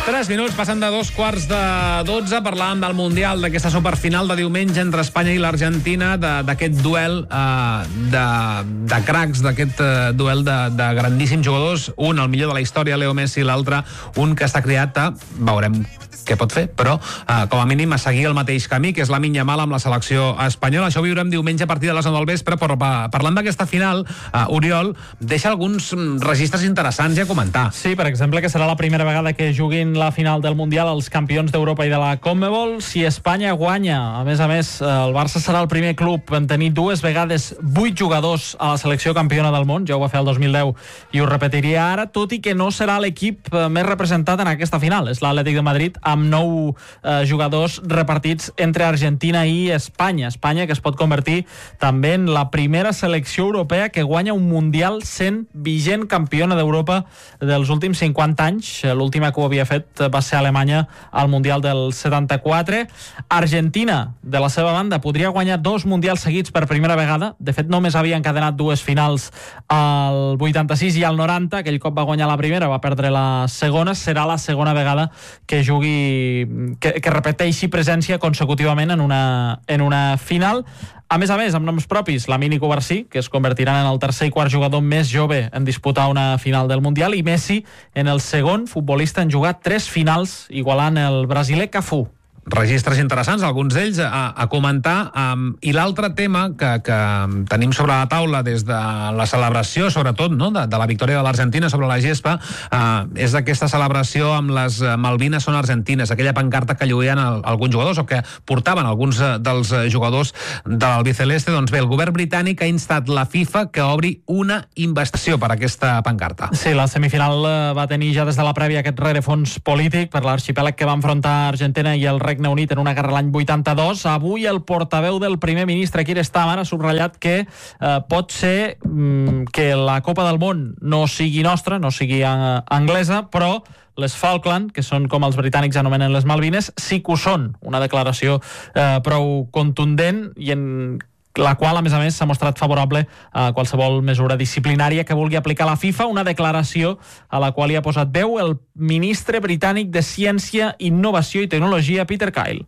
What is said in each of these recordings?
3 minuts, passen de 2:15. Parlàvem del Mundial, d'aquesta superfinal de diumenge entre Espanya i l'Argentina, d'aquest duel de cracs, d'aquest duel de grandíssims jugadors. Un, el millor de la història, Leo Messi, l'altre, un que està criat a... Veurem què pot fer, però com a mínim a seguir el mateix camí, que és Lamine Yamal amb la selecció espanyola. Això ho viurem diumenge a partir de les 9 del vespre, però parlant d'aquesta final, Oriol, deixa alguns registres interessants a comentar. Sí, per exemple, que serà la primera vegada que juguin la final del Mundial els campions d'Europa i de la Conmebol. Si Espanya guanya, a més, el Barça serà el primer club en tenir 2 vegades 8 jugadors a la selecció campiona del món. Ja ho va fer el 2010 i ho repetiria ara, tot i que no serà l'equip més representat en aquesta final. És l'Atlètic de Madrid, amb 9 jugadors repartits entre Argentina i Espanya. Espanya, que es pot convertir també en la primera selecció europea que guanya un Mundial sent vigent campiona d'Europa dels últims 50 anys. L'última que ho havia fet va ser Alemanya al Mundial del 74. Argentina, de la seva banda, podria guanyar 2 Mundials seguits per primera vegada. De fet, només havia encadenat 2 finals al 86 i al 90. Aquell cop va guanyar la primera, va perdre la segona. Serà la segona vegada que jugui, que repeteixi presència consecutivament en una final. A més, amb noms propis, Lamine i Cubarsí, que es convertiran en el tercer i quart jugador més jove en disputar una final del Mundial, i Messi en el segon futbolista en jugar 3 finals, igualant el brasiler Cafú. Registres interessants, alguns d'ells a comentar. I l'altre tema que tenim sobre la taula des de la celebració, sobretot, no?, de la victòria de l'Argentina sobre la gespa, és aquesta celebració amb les Malvines són argentines, aquella pancarta que lluïen alguns jugadors o que portaven alguns dels jugadors de l'albiceleste. Doncs bé, el govern britànic ha instat la FIFA que obri una investigació per aquesta pancarta. Sí, la semifinal va tenir ja des de la prèvia aquest rerefons polític per l'arxipèlag que va enfrontar Argentina i el Regne Unit en una guerra l'any 82. Avui el portaveu del primer ministre, Keir Starmer, ha subratllat que pot ser que la Copa del Món no sigui nostra, no sigui anglesa, però les Falkland, que són com els britànics anomenen les Malvines, sí que ho són. Una declaració prou contundent i en la qual, a més, s'ha mostrat favorable a qualsevol mesura disciplinària que vulgui aplicar la FIFA, una declaració a la qual hi ha posat veu el ministre britànic de Ciència, Innovació i Tecnologia, Peter Kyle.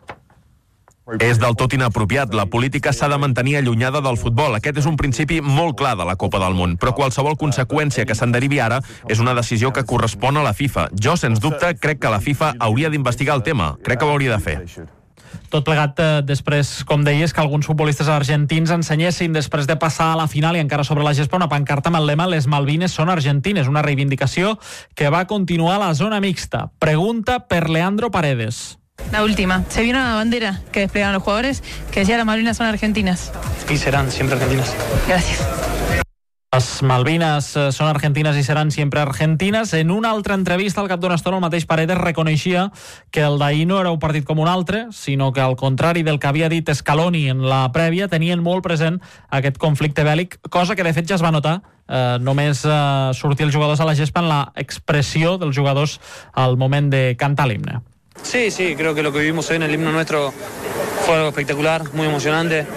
És del tot inapropiat. La política s'ha de mantenir allunyada del futbol. Aquest és un principi molt clar de la Copa del Món, però qualsevol conseqüència que se'n derivi ara és una decisió que correspon a la FIFA. Jo, sens dubte, crec que la FIFA hauria d'investigar el tema. Crec que ho hauria de fer. Tot plegat després, com deies, que alguns futbolistes argentins ensenyessin després de passar a la final i encara sobre la gespa una pancarta amb el lema «Les Malvines són argentines», una reivindicació que va continuar a la zona mixta. Pregunta per Leandro Paredes. La última. Se vio una bandera que desplegaron los jugadores que decía «Las Malvinas son argentinas». Y serán siempre argentinas. Gracias. Les Malvines són argentines i seran sempre argentines. En una altra entrevista, al cap d'una estona, el mateix Paredes reconeixia que el d'ahir no era un partit com un altre, sinó que, al contrari del que havia dit Scaloni en la prèvia, tenien molt present aquest conflicte bèl·lic, cosa que de fet ja es va notar només sortir els jugadors a la gespa en la expressió dels jugadors al moment de cantar l'himne. Sí, creo que lo que vivimos hoy en el himno nuestro fue algo espectacular, muy emocionante.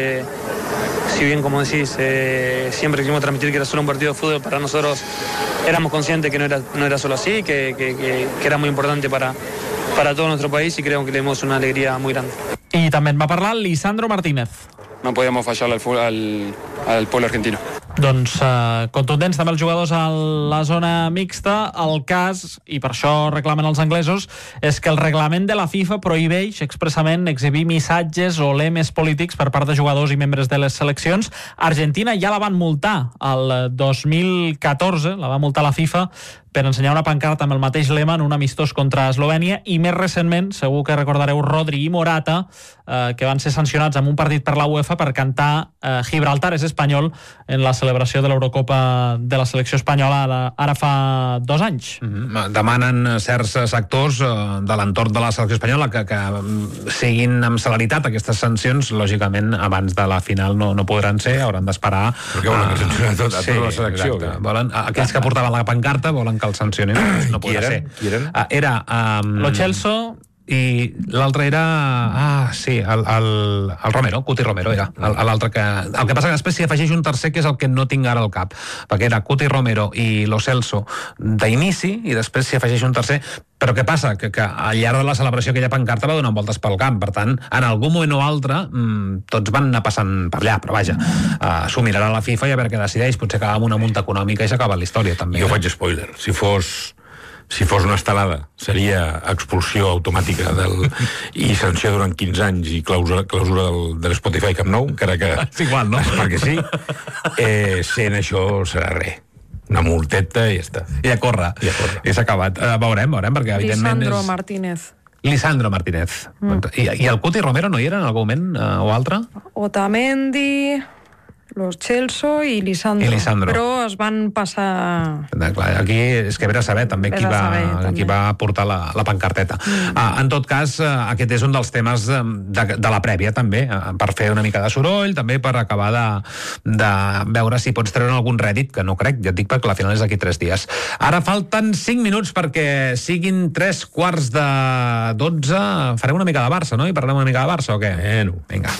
Si bien, como decís, siempre quisimos transmitir que era solo un partido de fútbol, para nosotros éramos conscientes que no era solo así, que era muy importante para todo nuestro país y creo que le dimos una alegría muy grande. I també en va parlar Lisandro Martínez. No podíamos fallar al pueblo argentino. Doncs contundents també els jugadors a la zona mixta. El cas, i per això reclamen els anglesos, és que el reglament de la FIFA prohibeix expressament exhibir missatges o lemes polítics per part de jugadors i membres de les seleccions. Argentina ja la van multar el 2014, la va multar la FIFA per ensenyar una pancarta amb el mateix lema en un amistós contra Eslovènia, i més recentment, segur que recordareu, Rodri i Morata, que van ser sancionats amb un partit per la UEFA per cantar Gibraltar és espanyol en la celebració de l'Eurocopa de la selecció espanyola ara fa 2 anys. Demanen certs sectors de l'entorn de la selecció espanyola que siguin amb celeritat aquestes sancions. Lògicament, abans de la final no podran ser, hauran d'esperar. Perquè volen que sancionen tota la selecció. Aquells que portaven la pancarta volen que els sancionin. No podrà ser. Qui eren? Era Lo Celso, i l'altre era... sí, el Romero, Cuti Romero era l'altre que... El que passa que després s'hi afegeix un tercer que és el que no tinc ara al cap, perquè era Cuti Romero i Lo Celso d'inici i després s'hi afegeix un tercer. Però què passa? Que al llarg de la celebració aquella pancarta va donant voltes pel camp, per tant, en algun moment o altre tots van anar passant per allà, però vaja, s'ho mirarà la FIFA i a veure què decideix, potser acaba amb una multa econòmica i s'acaba la història també. Jo faig spoiler, si fos una estelada seria expulsió automàtica i sanció durant 15 anys i clausura de l'Spotify Camp Nou, encara que... És igual, no? Perquè sí. Sent això serà res. Una multeta i ja està. I a córrer. I s'ha acabat. Veurem, perquè evidentment Lisandro Martínez. I el Cuti Romero no hi era en algun moment o altre? Otamendi, Lo Celso i Lisandro. Però es van passar... Aquí és que ve a saber també qui va portar la pancarteta. En tot cas, aquest és un dels temes de la prèvia també, per fer una mica de soroll, també per acabar de veure si pots treure algun rèdit, que no crec, ja et dic perquè la final és d'aquí 3 dies. Ara falten 5 minuts perquè siguin 3:45. Farem una mica de Barça, no? I parlem una mica de Barça o què? Bueno. Vinga.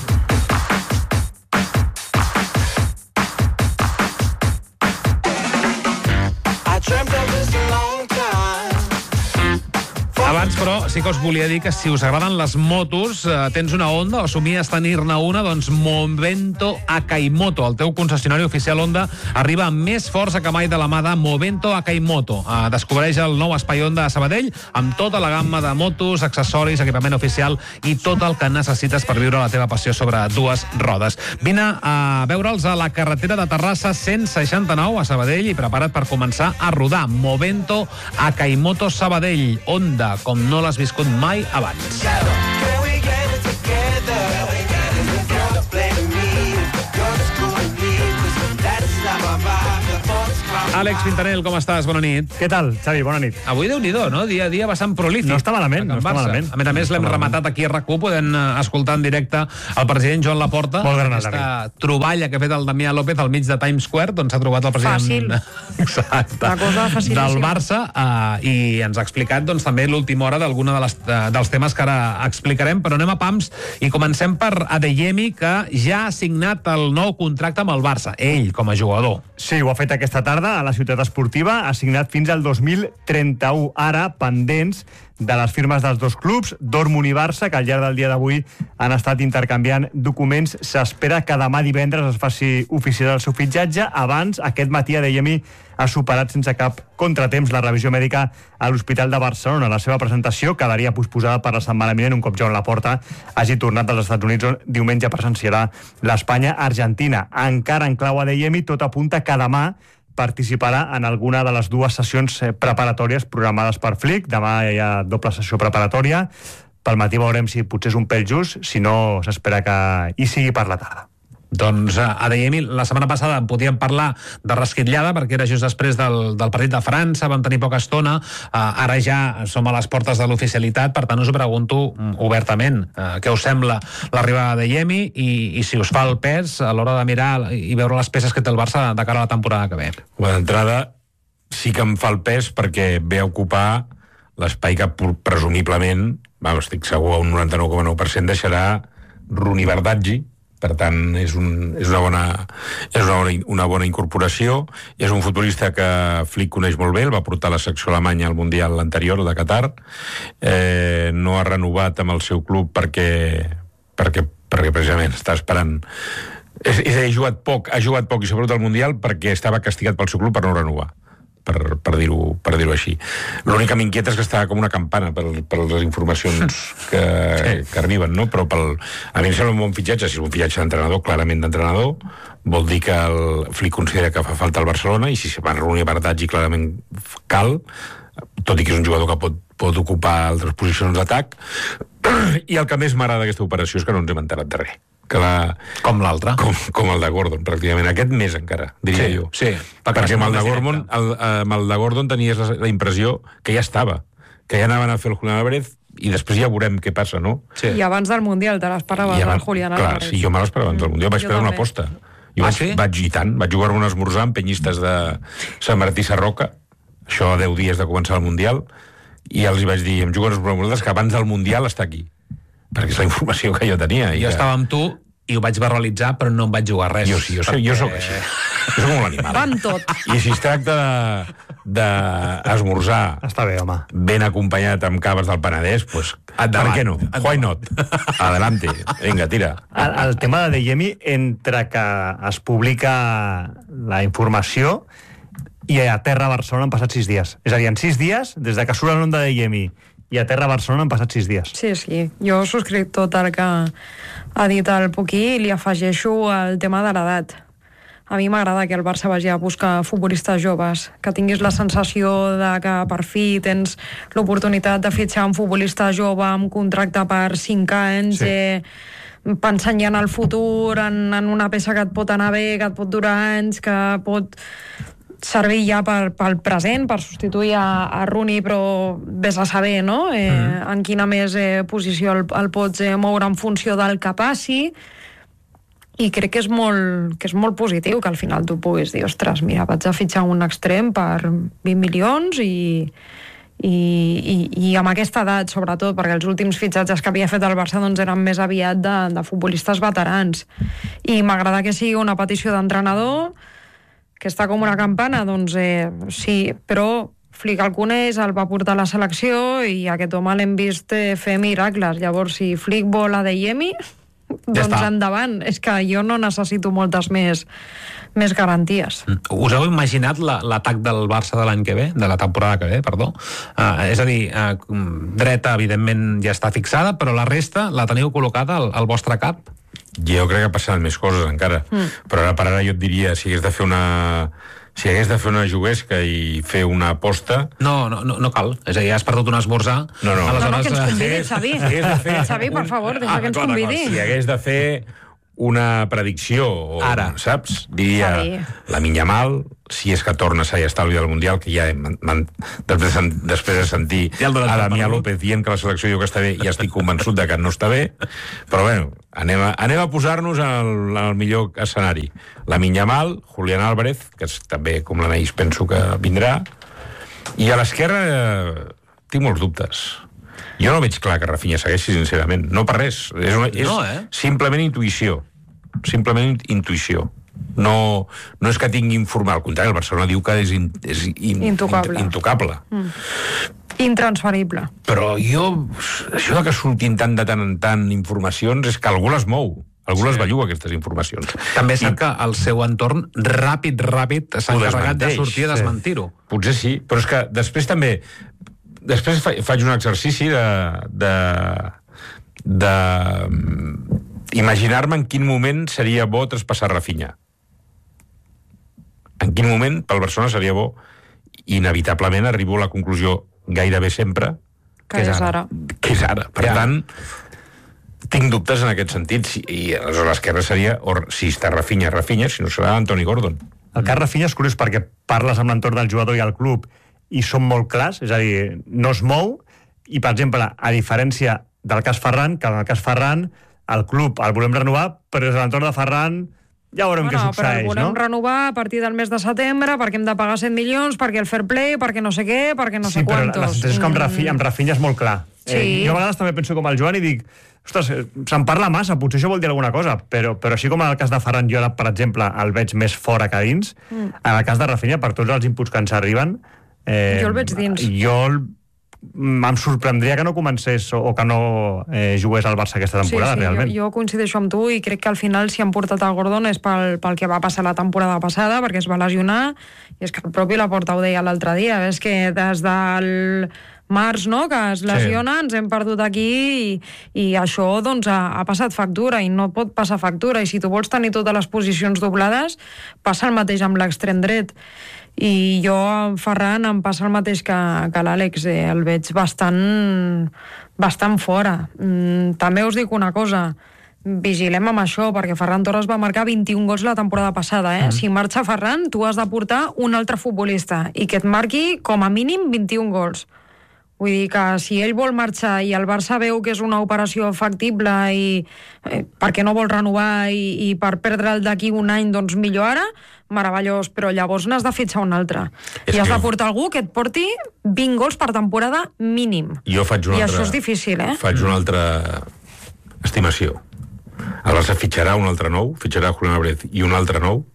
Abans, però, sí que us volia dir que si us agraden les motos, tens una Honda o somies tenir-ne una, doncs Movento Akaimoto, el teu concessionari oficial Honda, arriba amb més força que mai de la mà de Movento Akaimoto. Descobreix el nou espai Honda a Sabadell amb tota la gamma de motos, accessoris, equipament oficial i tot el que necessites per viure la teva passió sobre 2 rodes. Vine a veure'ls a la carretera de Terrassa 169 a Sabadell i prepara't per començar a rodar. Movento Akaimoto Sabadell. Honda, com no l'has viscut mai abans. Àlex Pintanell, com estàs? Bona nit. Què tal, Xavi? Bona nit. Avui Déu-n'hi-do, no? Dia a dia bastant prolífic. No està malament, no està malament. A més, l'hem rematat aquí a RAC1, podent escoltar en directe el president Joan Laporta. Molt gran, aquesta troballa que ha fet el Damià López al mig de Times Square, doncs s'ha trobat el president... Fàcil. Exacte. Una cosa facilíssima. Del Barça, i ens ha explicat doncs, també l'última hora d'alguna dels temes que ara explicarem, però anem a pams i comencem per Adeyemi, que ja ha signat el nou contracte amb el Barça, ell com a jugador. Sí, ho ha fet aquesta tarda a la Ciutat Esportiva, ha signat fins al 2031, ara pendents de les firmes dels dos clubs, Dortmund i Barça, que al llarg del dia d'avui han estat intercanviant documents. S'espera que demà divendres es faci oficial el seu fitxatge. Abans, aquest matí, Adeyemi ha superat sense cap contratemps la revisió mèdica a l'Hospital de Barcelona. La seva presentació quedaria posposada per la setmana vinent, un cop Joan Laporta hagi tornat als Estats Units, on diumenge presenciarà l'Espanya-Argentina. Encara en clau Adeyemi, tot apunta que demà participarà en alguna de les 2 sessions preparatòries programades per Flick. Demà hi ha doble sessió preparatòria. Pel matí veurem si potser és un pèl just, si no s'espera que hi sigui per la tarda. Doncs Adeyemi, la setmana passada en podíem parlar de rasquitllada perquè era just després del partit de França, vam tenir poca estona, ara ja som a les portes de l'oficialitat, per tant us ho pregunto obertament, què us sembla l'arribada d'Adeyemi i si us fa el pes a l'hora de mirar i veure les peces que té el Barça de cara a la temporada que ve. D'entrada sí que em fa el pes perquè ve a ocupar l'espai que presumiblement, estic segur a un 99,9% deixarà Rooney Bardghji. Per tant, és una bona incorporació. És un futbolista que Flick coneix molt bé, el va portar a la secció alemanya al Mundial anterior, el de Qatar. No ha renovat amb el seu club perquè precisament està esperant. És a dir, ha jugat poc i sobretot al Mundial perquè estava castigat pel seu club per no renovar. Per dir-ho així. L'únic que m'inquieta és que està com una campana per les informacions que arriben, no? Però a mi em sembla un bon fitxatge. Si és un fitxatge d'entrenador, clarament d'entrenador, vol dir que el Flick considera que fa falta al Barcelona, i si se va reunir Bardghji clarament cal, tot i que és un jugador que pot ocupar altres posicions d'atac. I el que més m'agrada d'aquesta operació és que no ens hem enterat de res. Com l'altre. Com el de Gordon, pràcticament. Aquest més encara, diria jo. Sí, perquè amb el de Gordon tenies la impressió que ja estava, que ja anaven a fer el Julián Álvarez i després ja veurem què passa, no? Sí. I abans del Mundial te l'esperaves el Julián Álvarez. Clar, sí, jo me l'esperava abans del Mundial, vaig fer una aposta. Vaig jugar un esmorzar amb penyistes de Sant Martí Sarroca, això a 10 dies de començar el Mundial, i els hi vaig dir, em juguen els promobles que abans del Mundial està aquí, perquè és la informació que jo tenia. Jo estava amb tu i ho vaig verbalitzar, però no em vaig jugar res. Jo sí, jo soc així. Jo soc un animal. Va amb tot. I si es tracta d'esmorzar està bé, home, ben acompanyat amb caves del Penedès, pues, per què no? Why not? Adelante. Vinga, tira. El tema de Adeyemi, entre que es publica la informació i a terra a Barcelona han passat 6 dies. És a dir, en 6 dies, des de que surt el nom de Adeyemi i a terra a Barcelona han passat 6 dies. Sí. Jo subscric tot el que ha dit el Puquí i li afegeixo el tema de l'edat. A mi m'agrada que el Barça vagi a buscar futbolistes joves, que tinguis la sensació de que per fi tens l'oportunitat de fitxar un futbolista jove amb contracte per 5 anys, pensant ja en el futur, en una peça que et pot anar bé, que et pot durar anys, que pot servir ja pel present, per substituir a Rooney, però vés a saber, no? En quina més posició el pots moure en funció del que passi, i crec que és molt positiu que al final tu puguis dir, ostres, mira, vaig a fitxar un extrem per 20 milions i amb aquesta edat, sobretot, perquè els últims fitxatges que havia fet el Barça doncs, eren més aviat de futbolistes veterans. I m'agrada que sigui una petició d'entrenador, que està com una campana, doncs sí, però Flick el coneix, el va portar a la selecció i aquest home l'hem vist fer miracles. Llavors, si Flick vol Adeyemi, doncs endavant. És que jo no necessito moltes més garanties. Us heu imaginat l'atac del Barça de l'any que ve, de la temporada que ve, perdó? És a dir, dreta, evidentment, ja està fixada, però la resta la teniu col·locada al vostre cap? Jo crec que passaran més coses encara, però ara per ara jo et diria, si hagués de fer una juguesca i fer una aposta... No cal. És a dir, has perdut un esmorzar... No, que ens convidi, Xavi. Xavi, per favor, deixa que ens convidi. Si hagués de fer una predicció, ara, saps? Diria, Lamine Yamal, si és que torna a ser estalvi del Mundial, que ja després de sentir a Damià López dient que la selecció diu que està bé, i estic convençut de que no està bé, però bueno, anem a posar-nos al millor escenari. Lamine Yamal, Julián Álvarez, que també, com l'Anaïs, penso que vindrà, i a l'esquerra tinc molts dubtes. Jo no veig clar que Rafinha segueixi, sincerament. No per res. És simplement intuïció. Simplement intuïció. No és que tingui informat. Al contrari, el Barcelona diu que és intocable. Intransferible. Però això de que surtin tant en tant informacions és que algú les mou. Algú les belluga, aquestes informacions. També sap que el seu entorn ràpid s'ha encarregat de sortir a desmentir-ho. Potser sí, però és que després també... Després faig un exercici de imaginar-me en quin moment seria bo traspassar Rafinha. En quin moment pel Barcelona seria bo, i inevitablement arribo a la conclusió gairebé sempre que és ara. Que és ara. Per tant, tinc dubtes en aquest sentit, i aleshores l'esquerra seria, si està Rafinha, si no serà Antoni Gordon. El cas Rafinha és curiós perquè parles amb l'entorn del jugador i el club i són molt clars, és a dir, no es mou, i per exemple, a diferència del cas Ferran, que en el cas Ferran el club el volem renovar, però des de l'entorn de Ferran ja veurem què succeeix, no? Però el volem renovar a partir del mes de setembre, perquè hem de pagar 100 milions, perquè el fair play, perquè no sé què, perquè no sé quantos. Sí, però la sensació és que amb Rafinha és molt clar. Sí. Jo a vegades també penso com el Joan i dic, ostres, se'n parla massa, potser això vol dir alguna cosa, però així com en el cas de Ferran jo, per exemple, el veig més fora que dins, en el cas de Rafinha, per tots els inputs que ens arriben, jo el veig dins. Em sorprendria que no comencés o que no jugués al Barça aquesta temporada, realment. Jo coincideixo amb tu i crec que al final si han portat el Gordon és pel que va passar la temporada passada, perquè es va lesionar, i és que el propi Laporta ho deia l'altre dia, és que des del març, no?, que es lesiona, ens hem perdut aquí i això doncs ha passat factura i no pot passar factura, i si tu vols tenir totes les posicions doblades passa el mateix amb l'extrem dret, i jo amb Ferran em passa el mateix que l'Àlex, el veig bastant fora. També us dic una cosa, vigilem amb això, perquè Ferran Torres va marcar 21 gols la temporada passada, Si marxa Ferran, tu has de portar un altre futbolista i que et marqui com a mínim 21 gols. Vull dir que si ell vol marxar i el Barça veu que és una operació factible i perquè no vol renovar i per perdre'l d'aquí un any, doncs millor ara, meravellós, però llavors n'has de fitxar un altre. I has de portar algú que et porti 20 gols per temporada mínim. Jo faig una I altra... això és difícil, Faig una altra estimació. El Barça fitxarà un altre nou, fitxarà Julián Álvarez i un altre nou,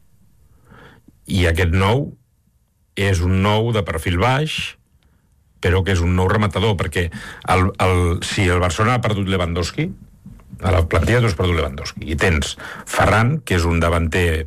i aquest nou és un nou de perfil baix, però que és un nou rematador, perquè si el Barcelona ha perdut Lewandowski, a la plantilla tu has perdut Lewandowski, i tens Ferran, que és un davanter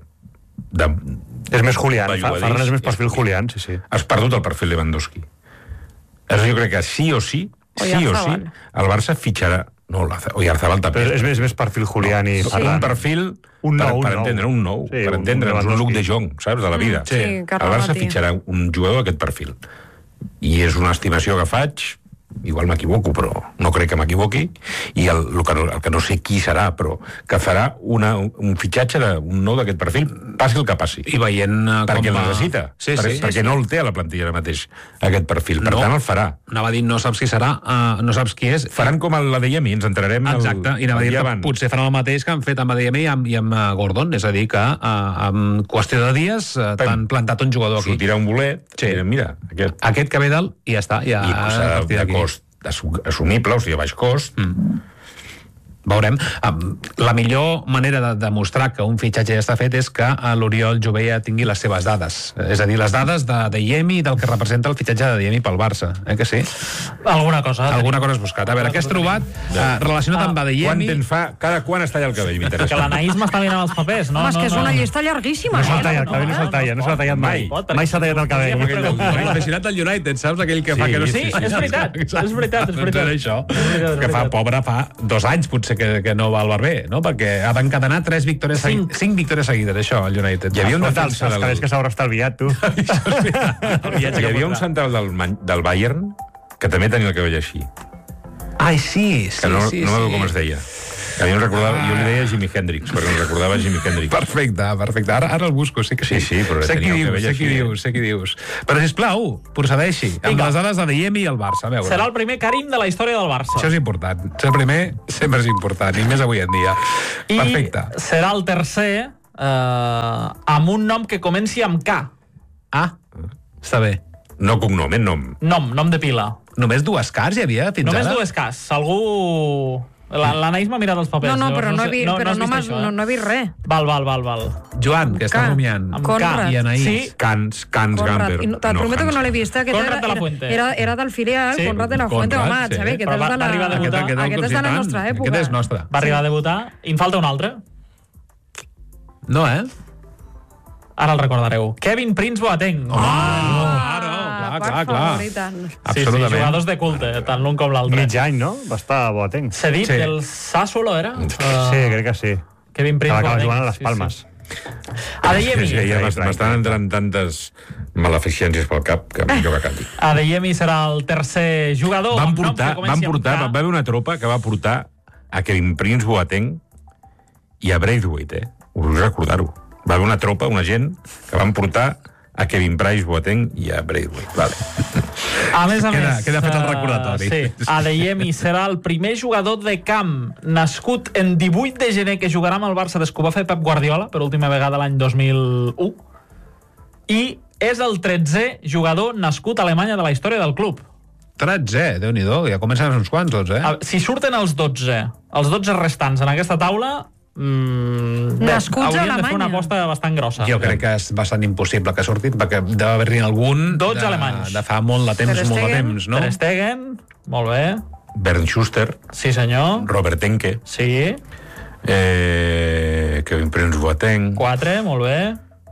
és més Julián, Ferran és més perfil Julián, sí. Has perdut el perfil Lewandowski. Jo crec que sí o sí, el Barça fitxarà Oyarzabal també. Però és més perfil Julián i Ferran. Un perfil per entendre un nou, per entendre'ns un Luc de Jong, saps, de la vida. El Barça fitxarà un jugador d'aquest perfil. I és una estimació que faig, igual m'equivoco, però no crec que m'equivoqui, i el que no sé qui serà, però que farà un fitxatge d'un nou d'aquest perfil, passi el que passi. I veient perquè el necessita, perquè no el té a la plantilla ara mateix, aquest perfil. Per tant, el farà. Anava a dir, no saps qui serà, no saps qui és. Faran com el Adeyemi, ens entrarem exacte, i anava a dir que potser faran el mateix que han fet amb Adeyemi i amb Gordon, és a dir, que en qüestió de dies t'han plantat un jugador aquí. Sortirà un bolet, mira, aquest que ve dalt i ja està. I de cost assumible, o sigui, a baix cost. Veurem. La millor manera de demostrar que un fitxatge ja està fet és que l'Oriol Jové ja tingui les seves dades. És a dir, les dades de Yemi i del que representa el fitxatge de Yemi pel Barça. Que sí? Alguna cosa has buscat. A veure, què has trobat relacionat amb Yemi? Quant temps fa? Cada quan es talla el cabell? Que l'Anaís m'està mirant els papers, no? És que és una llista llarguíssima. No se'l talla, el cabell no se'l talla, no s'ha tallat mai. Mai s'ha tallat el cabell. Impressionat del United, saps? Aquell que fa que no... Sí, és veritat. Això, que fa 2 anys, potser que no va al barber, no? Perquè ha d'encadenar 5 victòries seguides, això, al United. Hi havia un defensa dels cabells que s'haurà estalviat, tu. Hi havia un central del Bayern que també tenia el cabell així. Ai, sí. Que no m'agrada com es deia. Que jo li deia Jimi Hendrix, perquè em recordava Jimi Hendrix. Perfecte. Ara el busco, sí, però tenia el cabell així. Sé qui dius. Però, sisplau, procedeixi amb les dades de Yemi i el Barça. A veure. Serà el primer Karim de la història del Barça. Això és important. Ser el primer sempre és important, i més avui en dia. Perfecte. I serà el tercer amb un nom que comenci amb K. Està bé. No cognom, nom. Nom de pila. Només 2 Ks hi havia fins ara? Només 2 Ks. Algú... L'Anaís m'ha mirat els papers. No, però no he vist res. Val. Joan, que està rumiant. Conrad. I Anaís. Sí. Cans Gamper. Te'l prometo que no l'he vist. Conrad de la Fuente. Era del filial, Conrad de la Fuente. Home, Xavi, aquest és de la nostra època. Aquest és nostre. Va arribar a debutar. I en falta un altre. No, Ara el recordareu. Kevin Prince Boateng. Clar. Sí, jugadors de culte, tant l'un com l'altre. Mig any, no? Va estar Boateng. Cedit del Sassuolo, era? Sí, crec que sí. Kevin Prince Boateng. Que jugant a les Palmes. Adeyemi. M'estan entrant tantes maleficiències pel cap que millor que canti. Adeyemi serà el tercer jugador. Va haver una tropa que va portar a Kevin Prince Boateng i a Braithwaite, us recordar-ho. Va haver una tropa, una gent, que van portar a Kevin Prince Boateng i a Braithwaite. Vale. A més, queda fet el recordatori. Sí. Adeyemi serà el primer jugador de camp nascut en 18 de gener que jugarà amb el Barça des que ho va fer Pep Guardiola per última vegada l'any 2001 i és el 13è jugador nascut a Alemanya de la història del club. 13è, Déu-n'hi-do, ja comencen uns quants, Si surten els 12 restants en aquesta taula, nascuts a haurien Alemanya. de fer una aposta bastant grossa. Jo crec que és bastant impossible que surtin, perquè deu haver-hi algun 12 alemanys. De fa molt de temps, no? Ter Stegen, molt bé. Bernd Schuster. Sí, senyor. Robert Enke. Sí. Kevin Prince Boateng. 4, molt bé.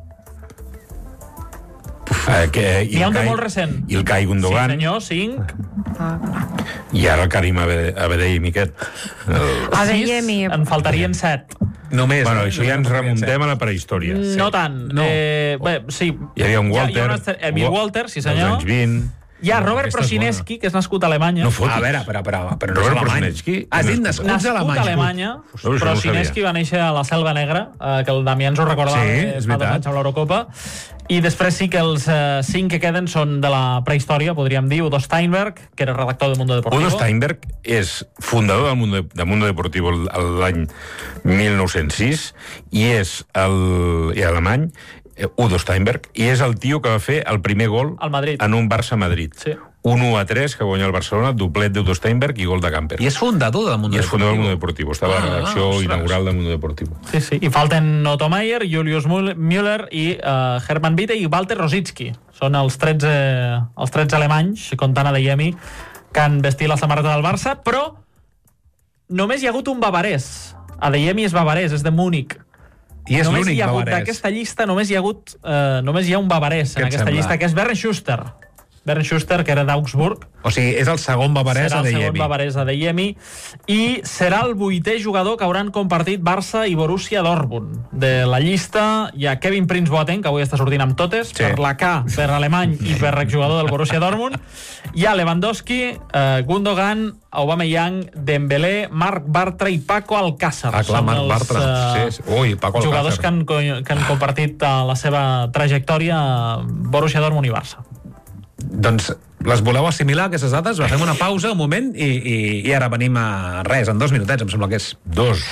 N'hi ha un de molt recent. Ilkay Gundogan. Sí, senyor, 5. I ara el Karim Adeyemi aquest. Adeyemi. En faltarien 7. Només. Bueno, això ja ens remuntem a la prehistòria. No tant. Bé, sí. Hi havia un Walter. Emil Walter, sí senyor. Dels anys 20. Hi ha Robert Procinesky, que és nascut a Alemanya. No fotis. A veure, però no és Robert alemany. Procinesky? Has dit nascuts a Nascut a Alemanya. Alemanya. No ho Procinesky va néixer a la Selva Negra, que el Damià ens ho recordava Sí, és fa 2 veritat. anys a l'Eurocopa. I després sí que els 5 que queden són de la prehistòria, podríem dir. Udo Steinberg, que era redactor de Mundo Deportivo. Udo Steinberg és fundador del Mundo Deportivo l'any 1906 i és alemany, Udo Steinberg, i és el tio que va fer el primer gol Al Madrid. en un Barça-Madrid. Sí. 1-3, que guanya el Barcelona, doblet d'Udo Steinberg i gol de Camper. I és fundador del Mundo I és fundador del Deportivo. Mundo Deportivo. Estava a la redacció ostres. inaugural del Mundo Deportivo. Sí, sí. I falten Otto Meyer, Julius Müller i Hermann Witte i Walter Rositzky. Són els 13 alemanys, comptant Adeyemi, que han vestit la samarreta del Barça, però només hi ha hagut un bavarès. Adeyemi és bavarès, és de Múnich. I és Només l'únic hi ha hagut bavarès. d'aquesta llista, només hi ha un bavarès Què en et aquesta sembla? llista, que és Bernd Schuster. Bernd Schuster, que era d'Augsburg. O sigui, és el segon bavarès Serà a el segon Adeyemi. bavarès a Adeyemi i serà el 8è jugador que hauran compartit Barça i Borussia Dortmund. De la llista hi ha Kevin Prince Boateng, que avui està sortint amb totes, Sí. per la K, per alemany i per exjugador del Borussia Dortmund. Hi ha Lewandowski, Gundogan, Aubameyang, Dembélé, Marc Bartra i Paco Alcácer. Ah, clar, Són Marc els, Bartra. Sí. Ui, Paco Alcácer. jugadors que han compartit la seva trajectòria a Borussia Dortmund i Barça. Doncs les voleu assimilar, aquestes dades? Fem una pausa, un moment, i ara venim a res, en 2 minutets, em sembla que és. 2.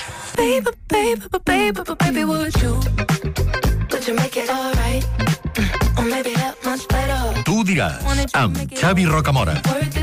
Baby, would you make it all right? Or maybe that much better. Tu diràs, amb Xavi Rocamora.